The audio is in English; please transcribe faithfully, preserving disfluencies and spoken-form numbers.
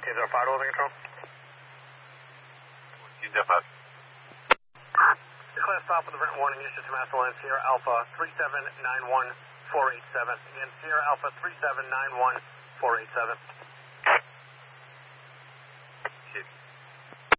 Is there a five holding control? Keep that five. Class stop with a written warning issued to Master Line Sierra Alpha three seven nine one four eight seven. Again, Sierra Alpha three seven nine one four eight seven.